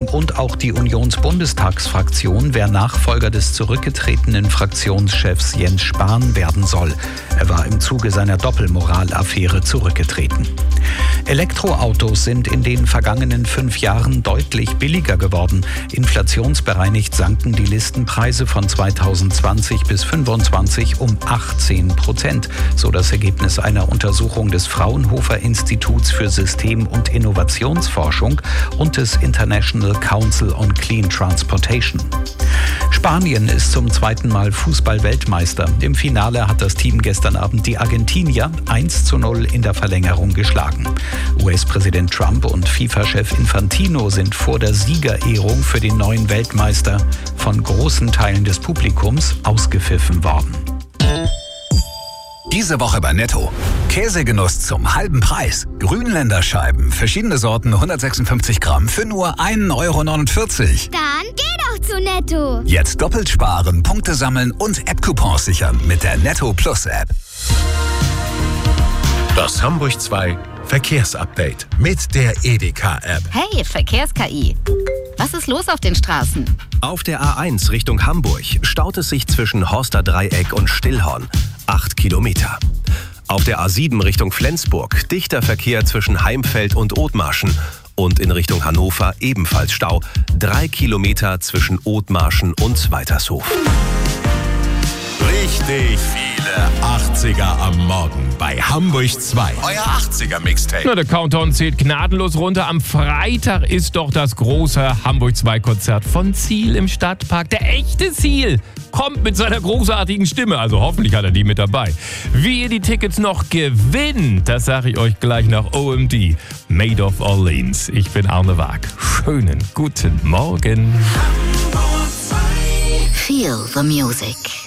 und auch die Unionsbundestagsfraktion, wer Nachfolger des zurückgetretenen Fraktionschefs Jens Spahn werden soll. Er war im Zuge seiner Doppelmoral-Affäre zurückgetreten. Elektroautos sind in den vergangenen 5 Jahren deutlich billiger geworden. Inflationsbereinigt sanken die Listenpreise von 2020 bis 2025 um 18%, so das Ergebnis einer Untersuchung des Fraunhofer Instituts für System- und Innovationsforschung und des International Council on Clean Transportation. Spanien ist zum 2. Mal Fußball-Weltmeister. Im Finale hat das Team gestern Abend die Argentinier 1:0 in der Verlängerung geschlagen. US-Präsident Trump und FIFA-Chef Infantino sind vor der Siegerehrung für den neuen Weltmeister von großen Teilen des Publikums ausgepfiffen worden. Diese Woche bei Netto. Käsegenuss zum halben Preis. Grünländer Scheiben, verschiedene Sorten, 156 Gramm für nur 1,49 €. Dann geh doch zu Netto. Jetzt doppelt sparen, Punkte sammeln und App-Coupons sichern mit der Netto Plus App. Das Hamburg 2 Verkehrsupdate mit der Edeka-App. Hey, Verkehrs-KI. Was ist los auf den Straßen? Auf der A1 Richtung Hamburg staut es sich zwischen Horster Dreieck und Stillhorn. 8 Kilometer. Auf der A7 Richtung Flensburg dichter Verkehr zwischen Heimfeld und Othmarschen. Und in Richtung Hannover ebenfalls Stau. 3 Kilometer zwischen Othmarschen und Weitershof. Richtig viele 80er am Morgen bei Hamburg 2. Euer 80er-Mixtape. Na, der Countdown zählt gnadenlos runter. Am Freitag ist doch das große Hamburg 2-Konzert von Ziel im Stadtpark. Der echte Ziel kommt mit seiner großartigen Stimme. Also hoffentlich hat er die mit dabei. Wie ihr die Tickets noch gewinnt, das sage ich euch gleich nach OMD. Made of Orleans. Ich bin Arne Waag. Schönen guten Morgen. Feel the music.